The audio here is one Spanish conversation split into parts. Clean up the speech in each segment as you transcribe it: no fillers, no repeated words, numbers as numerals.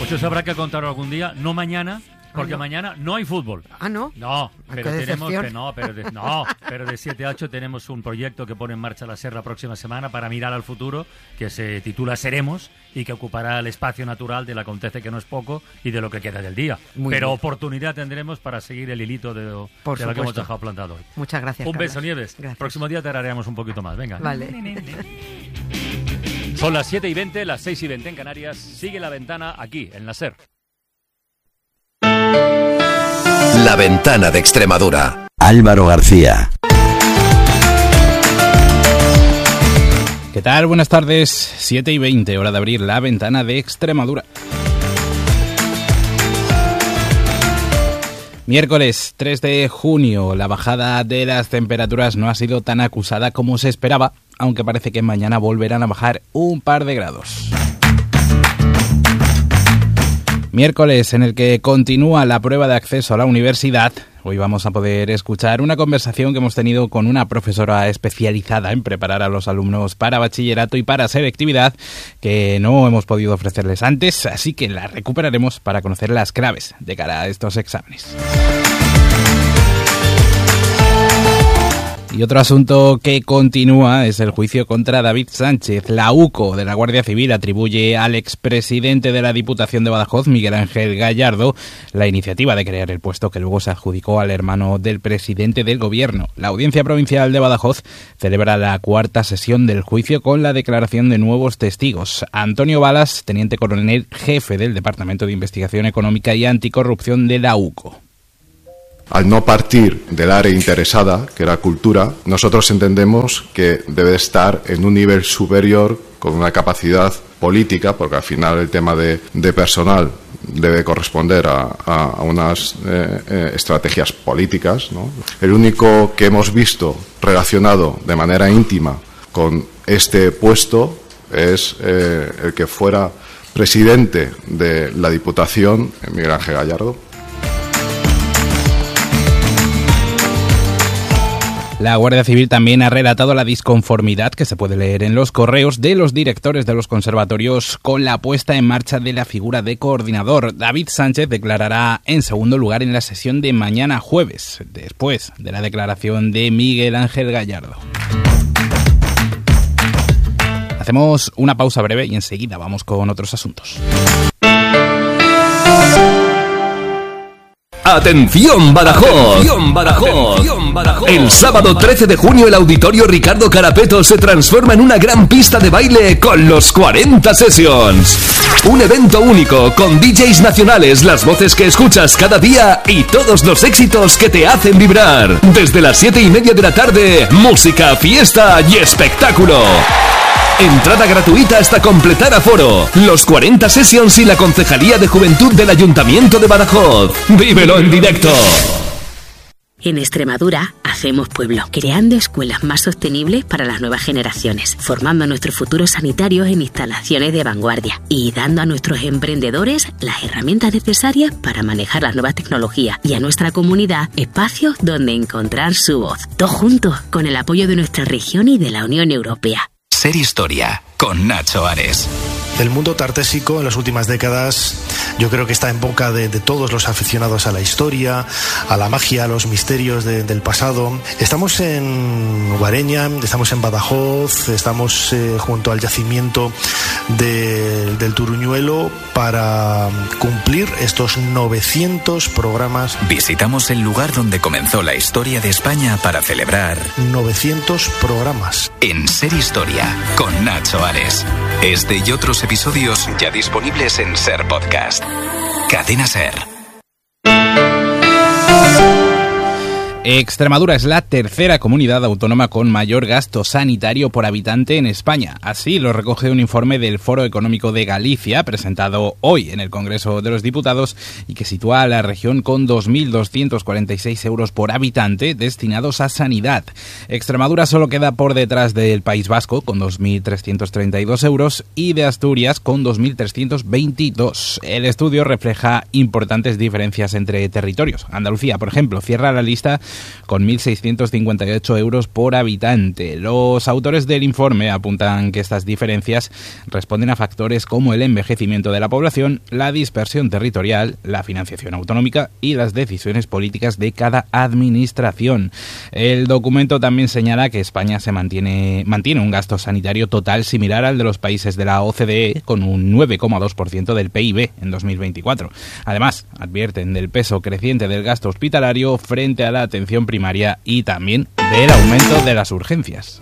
Pues eso habrá que contarlo algún día, no mañana, porque mañana no hay fútbol. ¿Ah, no? No, pero tenemos decepción. pero de 7 a 8 tenemos un proyecto que pone en marcha la SER la próxima semana para mirar al futuro, que se titula Seremos y que ocupará el espacio natural del acontece que no es poco y de lo que queda del día. Pero oportunidad tendremos para seguir el hilito de lo que hemos dejado plantado hoy. Muchas gracias, Un Carlos. beso, Nieves. Gracias. Próximo día te haremos un poquito más. Venga. Vale. Son las 7:20, las 6:20 en Canarias. Sigue La Ventana aquí, en la SER. La Ventana de Extremadura. Álvaro García. ¿Qué tal? Buenas tardes. 7:20, hora de abrir La Ventana de Extremadura. Miércoles 3 de junio, la bajada de las temperaturas no ha sido tan acusada como se esperaba, aunque parece que mañana volverán a bajar un par de grados. Miércoles en el que continúa la prueba de acceso a la universidad. Hoy vamos a poder escuchar una conversación que hemos tenido con una profesora especializada en preparar a los alumnos para bachillerato y para selectividad, que no hemos podido ofrecerles antes, así que la recuperaremos para conocer las claves de cara a estos exámenes. Y otro asunto que continúa es el juicio contra David Sánchez. La UCO de la Guardia Civil atribuye al expresidente de la Diputación de Badajoz, Miguel Ángel Gallardo, la iniciativa de crear el puesto que luego se adjudicó al hermano del presidente del gobierno. La Audiencia Provincial de Badajoz celebra la cuarta sesión del juicio con la declaración de nuevos testigos. Antonio Balas, teniente coronel jefe del Departamento de Investigación Económica y Anticorrupción de la UCO. Al no partir del área interesada, que era cultura, nosotros entendemos que debe estar en un nivel superior con una capacidad política, porque al final el tema de personal debe corresponder a unas estrategias políticas, ¿no? El único que hemos visto relacionado de manera íntima con este puesto es el que fuera presidente de la Diputación, Miguel Ángel Gallardo. La Guardia Civil también ha relatado la disconformidad que se puede leer en los correos de los directores de los conservatorios con la puesta en marcha de la figura de coordinador. David Sánchez declarará en segundo lugar en la sesión de mañana jueves, después de la declaración de Miguel Ángel Gallardo. Hacemos una pausa breve y enseguida vamos con otros asuntos. ¡Atención Badajoz! ¡Atención Badajoz! ¡Atención Badajoz! El sábado 13 de junio el Auditorio Ricardo Carapeto se transforma en una gran pista de baile con los 40 Sessions. Un evento único con DJs nacionales, las voces que escuchas cada día y todos los éxitos que te hacen vibrar. Desde las 7:30 de la tarde, música, fiesta y espectáculo. Entrada gratuita hasta completar aforo. Los 40 Sessions y la Concejalía de Juventud del Ayuntamiento de Badajoz. ¡Vívelo en directo! En Extremadura hacemos pueblo, creando escuelas más sostenibles para las nuevas generaciones, formando a nuestros futuros sanitarios en instalaciones de vanguardia y dando a nuestros emprendedores las herramientas necesarias para manejar las nuevas tecnologías y a nuestra comunidad espacios donde encontrar su voz. Todos juntos, con el apoyo de nuestra región y de la Unión Europea. Ser Historia, con Nacho Ares. El mundo tartésico en las últimas décadas yo creo que está en boca de todos los aficionados a la historia, a la magia, a los misterios del pasado. Estamos en Guareña, estamos en Badajoz, estamos junto al yacimiento del Turuñuelo para cumplir estos 900 programas. Visitamos el lugar donde comenzó la historia de España para celebrar 900 programas. En Ser Historia, con Nacho Ares. Este y otros episodios ya disponibles en Ser Podcast. Cadena Ser. Extremadura es la tercera comunidad autónoma con mayor gasto sanitario por habitante en España. Así lo recoge un informe del Foro Económico de Galicia, presentado hoy en el Congreso de los Diputados, y que sitúa a la región con 2.246 euros por habitante destinados a sanidad. Extremadura solo queda por detrás del País Vasco, con 2.332 euros, y de Asturias, con 2.322. El estudio refleja importantes diferencias entre territorios. Andalucía, por ejemplo, cierra la lista con 1.658 euros por habitante. Los autores del informe apuntan que estas diferencias responden a factores como el envejecimiento de la población, la dispersión territorial, la financiación autonómica y las decisiones políticas de cada administración. El documento también señala que España mantiene un gasto sanitario total similar al de los países de la OCDE, con un 9,2% del PIB en 2024. Además, advierten del peso creciente del gasto hospitalario frente a la atención primaria y también del aumento de las urgencias.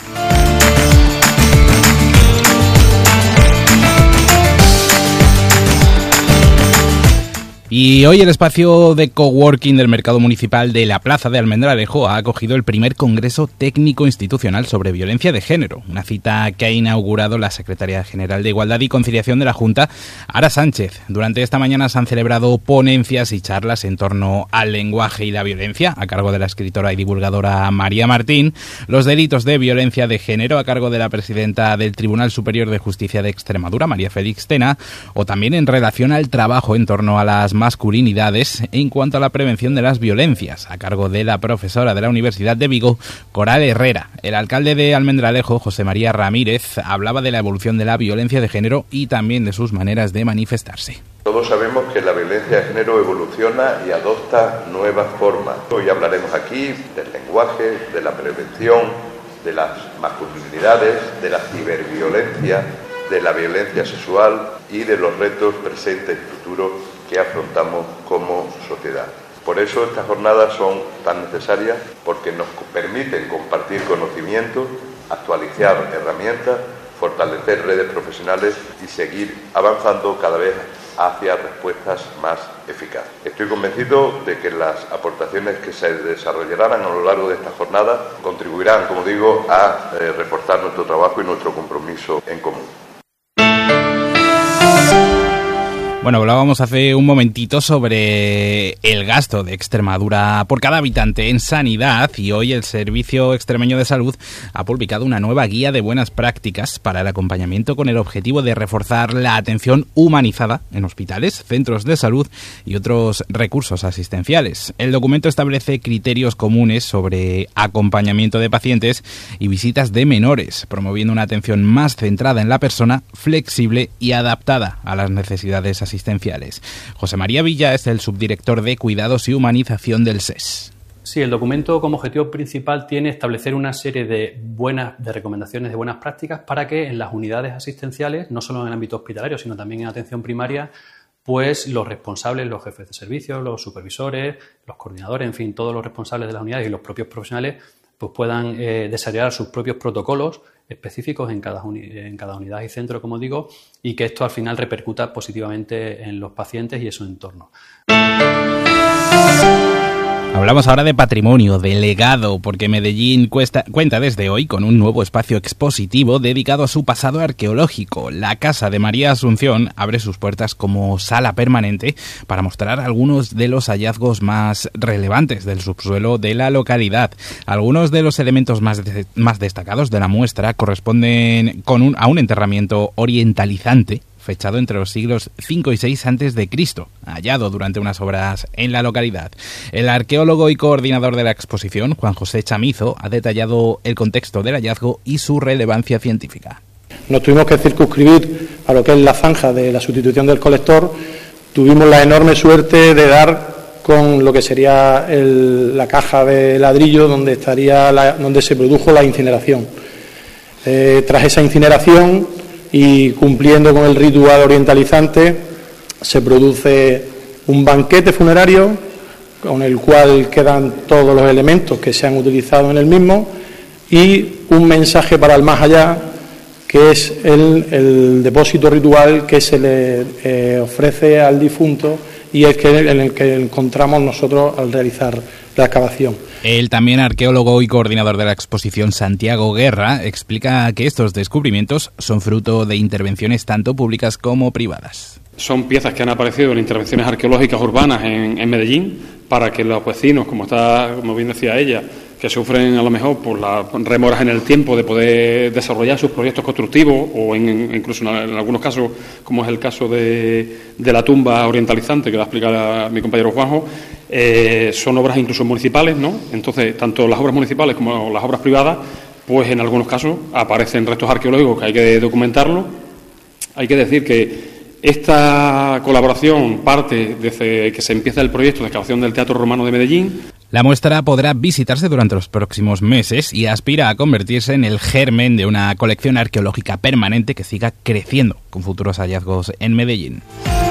Y hoy el espacio de coworking del mercado municipal de la Plaza de Almendralejo ha acogido el primer Congreso Técnico Institucional sobre Violencia de Género, una cita que ha inaugurado la Secretaria General de Igualdad y Conciliación de la Junta, Ara Sánchez. Durante esta mañana se han celebrado ponencias y charlas en torno al lenguaje y la violencia, a cargo de la escritora y divulgadora María Martín, los delitos de violencia de género, a cargo de la presidenta del Tribunal Superior de Justicia de Extremadura, María Félix Tena, o también en relación al trabajo en torno a las masculinidades en cuanto a la prevención de las violencias, a cargo de la profesora de la Universidad de Vigo, Coral Herrera. El alcalde de Almendralejo, José María Ramírez, hablaba de la evolución de la violencia de género y también de sus maneras de manifestarse. Todos sabemos que la violencia de género evoluciona y adopta nuevas formas. Hoy hablaremos aquí del lenguaje, de la prevención, de las masculinidades, de la ciberviolencia, de la violencia sexual y de los retos presentes y futuros que afrontamos como sociedad. Por eso estas jornadas son tan necesarias, porque nos permiten compartir conocimientos, actualizar herramientas, fortalecer redes profesionales y seguir avanzando cada vez hacia respuestas más eficaces. Estoy convencido de que las aportaciones que se desarrollarán a lo largo de esta jornada contribuirán, como digo, a reforzar nuestro trabajo y nuestro compromiso en común. Bueno, hablábamos hace un momentito sobre el gasto de Extremadura por cada habitante en sanidad y hoy el Servicio Extremeño de Salud ha publicado una nueva guía de buenas prácticas para el acompañamiento con el objetivo de reforzar la atención humanizada en hospitales, centros de salud y otros recursos asistenciales. El documento establece criterios comunes sobre acompañamiento de pacientes y visitas de menores, promoviendo una atención más centrada en la persona, flexible y adaptada a las necesidades asistenciales. José María Villa es el subdirector de Cuidados y Humanización del SES. Sí, el documento como objetivo principal tiene establecer una serie de recomendaciones de buenas prácticas para que en las unidades asistenciales, no solo en el ámbito hospitalario, sino también en atención primaria, pues los responsables, los jefes de servicio, los supervisores, los coordinadores, en fin, todos los responsables de las unidades y los propios profesionales pues puedan desarrollar sus propios protocolos específicos en cada unidad y centro, como digo, y que esto al final repercuta positivamente en los pacientes y en su entorno. Hablamos ahora de patrimonio, de legado, porque Medellín cuenta desde hoy con un nuevo espacio expositivo dedicado a su pasado arqueológico. La Casa de María Asunción abre sus puertas como sala permanente para mostrar algunos de los hallazgos más relevantes del subsuelo de la localidad. Algunos de los elementos más destacados de la muestra corresponden a un enterramiento orientalizante fechado entre los siglos V y VI a.C., hallado durante unas obras en la localidad. El arqueólogo y coordinador de la exposición, Juan José Chamizo, ha detallado el contexto del hallazgo y su relevancia científica. Nos tuvimos que circunscribir a lo que es la zanja de la sustitución del colector. Tuvimos la enorme suerte de dar con lo que sería la caja de ladrillo donde se produjo la incineración. Tras esa incineración y cumpliendo con el ritual orientalizante, se produce un banquete funerario con el cual quedan todos los elementos que se han utilizado en el mismo y un mensaje para el más allá, que es el depósito ritual que se le ofrece al difunto y en el que encontramos nosotros al realizar la excavación. El también arqueólogo y coordinador de la exposición, Santiago Guerra, explica que estos descubrimientos son fruto de intervenciones tanto públicas como privadas. Son piezas que han aparecido en intervenciones arqueológicas urbanas en Medellín para que los vecinos, como bien decía ella, que sufren a lo mejor por las remoras en el tiempo de poder desarrollar sus proyectos constructivos o incluso en algunos casos, como es el caso de la tumba orientalizante que va a explicar mi compañero Juanjo, son obras incluso municipales, ¿no? Entonces, tanto las obras municipales como las obras privadas, pues en algunos casos aparecen restos arqueológicos que hay que documentarlo. Hay que decir que esta colaboración parte desde que se empieza el proyecto de excavación del Teatro Romano de Medellín. La muestra podrá visitarse durante los próximos meses y aspira a convertirse en el germen de una colección arqueológica permanente que siga creciendo con futuros hallazgos en Medellín.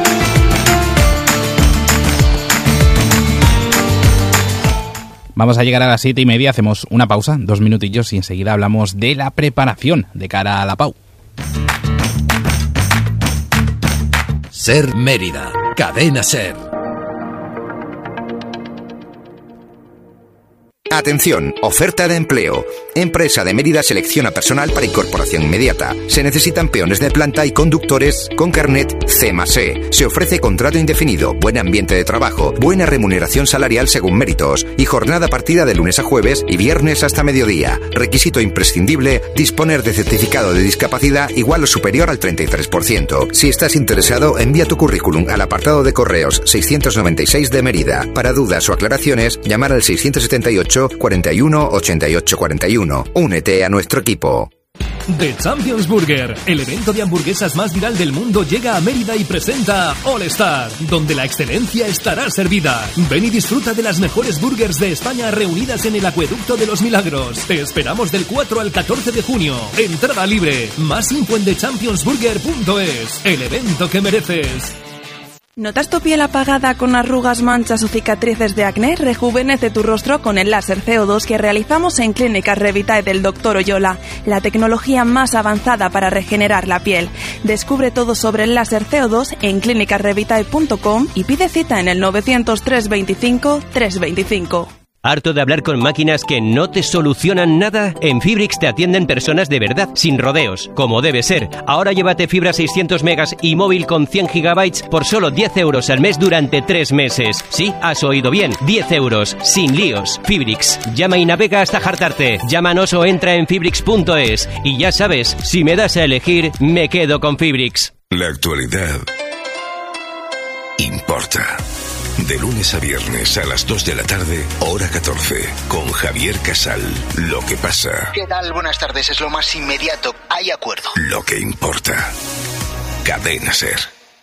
Vamos a llegar a las 7:30, hacemos una pausa, 2 minutillos y enseguida hablamos de la preparación de cara a la PAU. Ser Mérida, Cadena Ser. Atención, oferta de empleo. Empresa de Mérida selecciona personal para incorporación inmediata. Se necesitan peones de planta y conductores con carnet C+E. Se ofrece contrato indefinido, buen ambiente de trabajo, buena remuneración salarial según méritos y jornada partida de lunes a jueves y viernes hasta mediodía. Requisito imprescindible, disponer de certificado de discapacidad igual o superior al 33%. Si estás interesado, envía tu currículum al apartado de correos 696 de Mérida. Para dudas o aclaraciones, llamar al 678 41 88 41. Únete a nuestro equipo. The Champions Burger, el evento de hamburguesas más viral del mundo, llega a Mérida y presenta All Star, donde la excelencia estará servida. Ven y disfruta de las mejores burgers de España reunidas en el Acueducto de los Milagros. Te esperamos del 4 al 14 de junio. Entrada libre. Más info en thechampionsburger.es. El evento que mereces. ¿Notas tu piel apagada con arrugas, manchas o cicatrices de acné? Rejuvenece tu rostro con el láser CO2 que realizamos en Clínicas Revitae del Dr. Oyola, la tecnología más avanzada para regenerar la piel. Descubre todo sobre el láser CO2 en clinicasrevitae.com y pide cita en el 900 325 325. ¿Harto de hablar con máquinas que no te solucionan nada? En Fibrix te atienden personas de verdad, sin rodeos, como debe ser. Ahora llévate fibra 600 megas y móvil con 100 gigabytes por solo 10 euros al mes durante 3 meses. Sí, has oído bien, 10 euros, sin líos. Fibrix, llama y navega hasta hartarte. Llámanos o entra en fibrix.es. Y ya sabes, si me das a elegir, me quedo con Fibrix. La actualidad importa. De lunes a viernes a las 2 de la tarde, hora 14, con Javier Casal. Lo que pasa. ¿Qué tal? Buenas tardes, es lo más inmediato. Hay acuerdo. Lo que importa. Cadena Ser.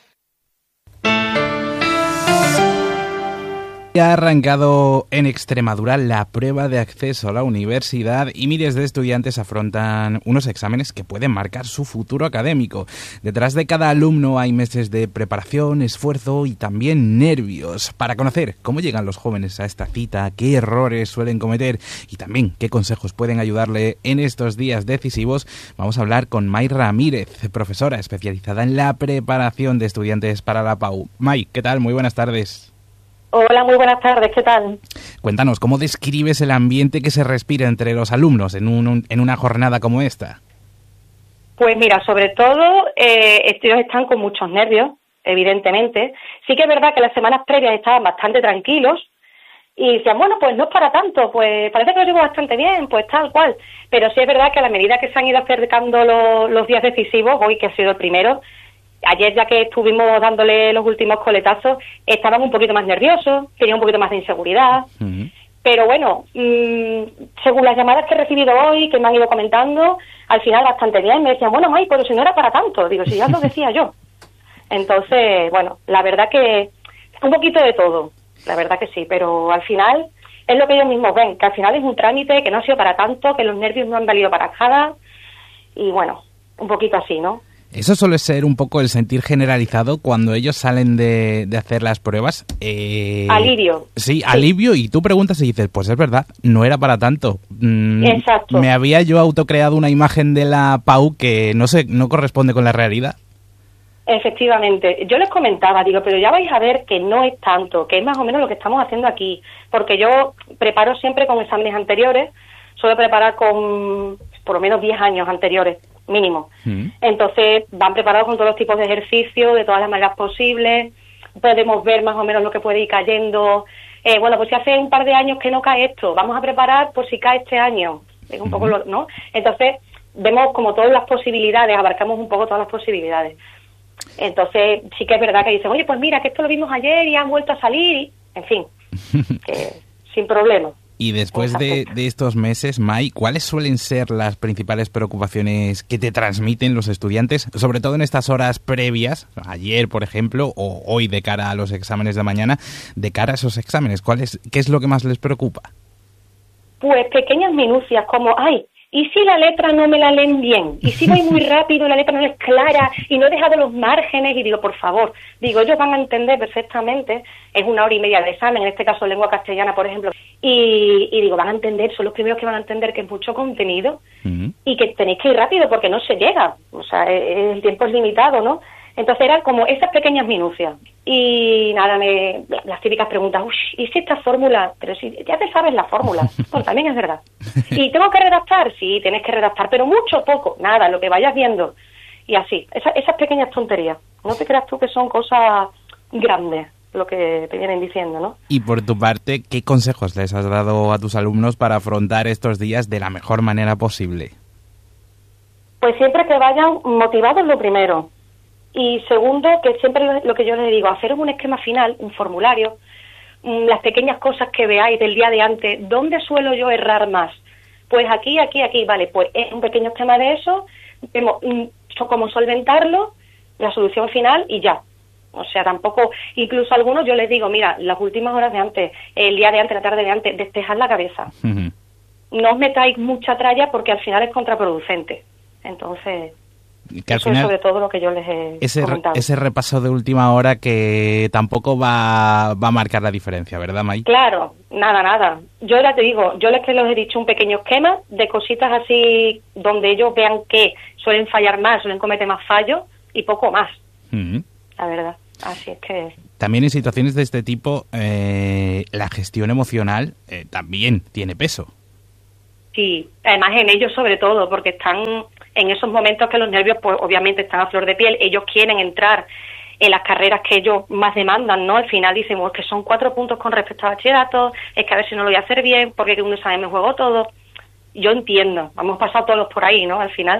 Ha arrancado en Extremadura la prueba de acceso a la universidad y miles de estudiantes afrontan unos exámenes que pueden marcar su futuro académico. Detrás de cada alumno hay meses de preparación, esfuerzo y también nervios. Para conocer cómo llegan los jóvenes a esta cita, qué errores suelen cometer y también qué consejos pueden ayudarle en estos días decisivos, vamos a hablar con May Ramírez, profesora especializada en la preparación de estudiantes para la PAU. May, ¿qué tal? Muy buenas tardes. Hola, muy buenas tardes, ¿qué tal? Cuéntanos, ¿cómo describes el ambiente que se respira entre los alumnos en una jornada como esta? Pues mira, sobre todo ellos están con muchos nervios, evidentemente. Sí que es verdad que las semanas previas estaban bastante tranquilos y decían, bueno, pues no es para tanto, pues parece que lo llevo bastante bien, pues tal cual. Pero sí es verdad que a la medida que se han ido acercando los días decisivos, hoy que ha sido el primero, ayer ya que estuvimos dándole los últimos coletazos, estaban un poquito más nerviosos, tenían un poquito más de inseguridad. Uh-huh. Pero bueno, según las llamadas que he recibido hoy, que me han ido comentando, al final bastante bien. Me decían, bueno, May, pero si no era para tanto. Digo, si ya lo decía yo. Entonces, bueno, la verdad que un poquito de todo, la verdad que sí. Pero al final es lo que ellos mismos ven, que al final es un trámite que no ha sido para tanto, que los nervios no han valido para nada. Y bueno, un poquito así, ¿no? Eso suele ser un poco el sentir generalizado cuando ellos salen de hacer las pruebas. Alivio. Sí, alivio, y tú preguntas y dices, pues es verdad, no era para tanto. Exacto. Me había yo autocreado una imagen de la PAU que no corresponde con la realidad. Efectivamente. Yo les comentaba, digo, pero ya vais a ver que no es tanto, que es más o menos lo que estamos haciendo aquí. Porque yo preparo siempre con exámenes anteriores, suelo preparar con por lo menos 10 años anteriores. Mínimo. Entonces van preparados con todos los tipos de ejercicios, de todas las maneras posibles. Podemos ver más o menos lo que puede ir cayendo. Bueno, pues si hace un par de años que no cae esto, vamos a preparar por si cae este año. Es un poco ¿no? Entonces vemos como todas las posibilidades, abarcamos un poco todas las posibilidades. Entonces sí que es verdad que dicen, oye, pues mira, que esto lo vimos ayer y han vuelto a salir. en fin, que sin problema. Y después de estos meses, May, ¿cuáles suelen ser las principales preocupaciones que te transmiten los estudiantes, sobre todo en estas horas previas, ayer, por ejemplo, o hoy de cara a los exámenes de mañana, de cara a esos exámenes? ¿Qué es lo que más les preocupa? Pues pequeñas minucias como, ¿y si la letra no me la leen bien? ¿Y si voy muy rápido y la letra no es clara y no he dejado los márgenes? Y digo, por favor, ellos van a entender perfectamente, es 1 hora y media de examen, en este caso lengua castellana, por ejemplo, y digo, van a entender, son los primeros que van a entender que es mucho contenido y que tenéis que ir rápido porque no se llega, o sea, el tiempo es limitado, ¿no? Entonces eran como esas pequeñas minucias. Y nada, las típicas preguntas, ¿y si esta fórmula? Pero si ya te sabes la fórmula, pues también es verdad. ¿Y tengo que redactar? Sí, tienes que redactar, pero mucho o poco, nada, lo que vayas viendo. Y así, esas pequeñas tonterías. No te creas tú que son cosas grandes lo que te vienen diciendo, ¿no? Y por tu parte, ¿qué consejos les has dado a tus alumnos para afrontar estos días de la mejor manera posible? Pues siempre que vayan motivados, lo primero. Y segundo, que siempre lo que yo les digo, hacer un esquema final, un formulario, las pequeñas cosas que veáis del día de antes, ¿dónde suelo yo errar más? Pues aquí, vale, pues es un pequeño esquema de eso, vemos cómo solventarlo, la solución final y ya. O sea, tampoco, incluso a algunos yo les digo, mira, las últimas horas de antes, el día de antes, la tarde de antes, despejad la cabeza. No os metáis mucha tralla porque al final es contraproducente. Entonces... que al eso final, es sobre todo lo que yo les he comentado. Ese repaso de última hora que tampoco va a marcar la diferencia, ¿verdad, May? Claro, nada. Yo ya te digo, yo les he dicho un pequeño esquema de cositas así donde ellos vean que suelen fallar más, suelen cometer más fallos y poco más, la verdad. Así es que... También en situaciones de este tipo, la gestión emocional también tiene peso. Sí, además en ellos sobre todo, porque están en esos momentos que los nervios pues obviamente están a flor de piel, ellos quieren entrar en las carreras que ellos más demandan, ¿no? Al final dicen, es que son 4 puntos con respecto a bachillerato, es que a ver si no lo voy a hacer bien, porque un examen me juego todo. Yo entiendo, hemos pasado todos por ahí, ¿no? Al final.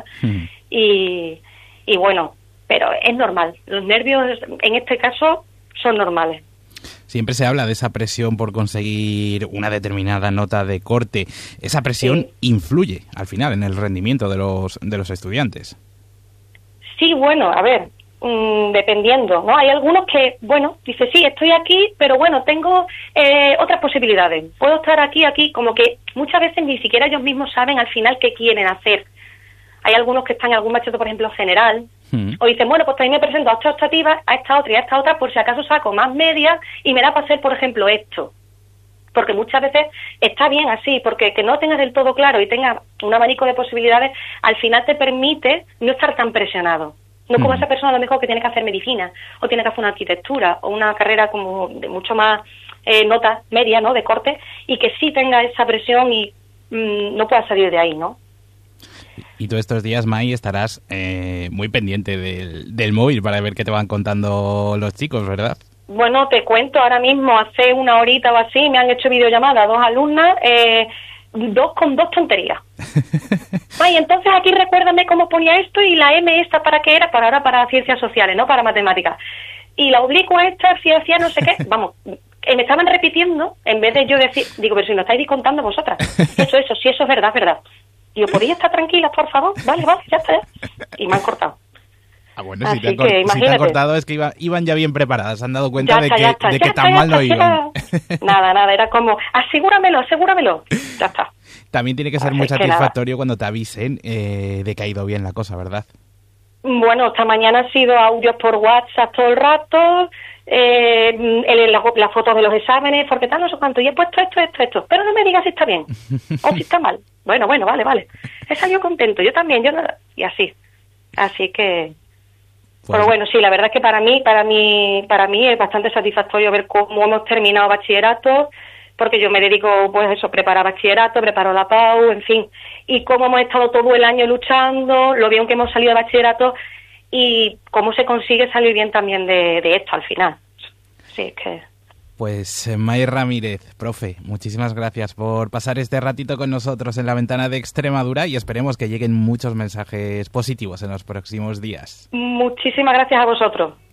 Y bueno, pero es normal, los nervios en este caso son normales. Siempre se habla de esa presión por conseguir una determinada nota de corte. Esa presión influye, al final, en el rendimiento de los estudiantes. Sí, bueno, a ver, dependiendo, ¿no? Hay algunos que, bueno, dice, sí, estoy aquí, pero bueno, tengo otras posibilidades. Puedo estar aquí, como que muchas veces ni siquiera ellos mismos saben al final qué quieren hacer. Hay algunos que están en algún bachillerato, por ejemplo, general, o dicen, bueno, pues también me presento a esta optativa, a esta otra y a esta otra, por si acaso saco más media y me da para hacer, por ejemplo, esto. Porque muchas veces está bien así, porque que no tengas del todo claro y tengas un abanico de posibilidades, al final te permite no estar tan presionado. No como esa persona a lo mejor que tiene que hacer medicina, o tiene que hacer una arquitectura, o una carrera como de mucho más nota media, ¿no?, de corte, y que sí tenga esa presión y no pueda salir de ahí, ¿no? Y tú estos días, May, estarás muy pendiente del móvil para ver qué te van contando los chicos, ¿verdad? Bueno, te cuento, ahora mismo, hace 1 horita o así, me han hecho videollamada 2 alumnas, 2 con 2 tonterías. May, entonces aquí recuérdame cómo ponía esto y la M esta para qué era, para ciencias sociales, no para matemáticas. Y la oblicua esta, si hacía no sé qué, vamos, me estaban repitiendo, en vez de yo decir, digo, pero si lo estáis contando vosotras. Eso, si eso es verdad, es verdad. Digo, ¿podéis estar tranquilas, por favor? Vale, ya está. Y me han cortado. Ah, bueno, si te han cortado es que iban ya bien preparadas. Se han dado cuenta de que tan mal no iban. Nada, era como, asegúramelo. Ya está. También tiene que ser muy satisfactorio cuando te avisen de que ha ido bien la cosa, ¿verdad? Bueno, esta mañana han sido audios por WhatsApp todo el rato, las fotos de los exámenes, porque tal, no sé cuánto, y he puesto esto, pero no me digas si está bien o si está mal. Bueno, vale. He salido contento, yo también, y así que... Pero bueno, sí, la verdad es que para mí es bastante satisfactorio ver cómo hemos terminado bachillerato, porque yo me dedico, pues eso, preparar bachillerato, preparo la PAU, en fin, y cómo hemos estado todo el año luchando, lo bien que hemos salido de bachillerato y cómo se consigue salir bien también de esto al final. Sí, es que... Pues May Ramírez, profe, muchísimas gracias por pasar este ratito con nosotros en La Ventana de Extremadura y esperemos que lleguen muchos mensajes positivos en los próximos días. Muchísimas gracias a vosotros.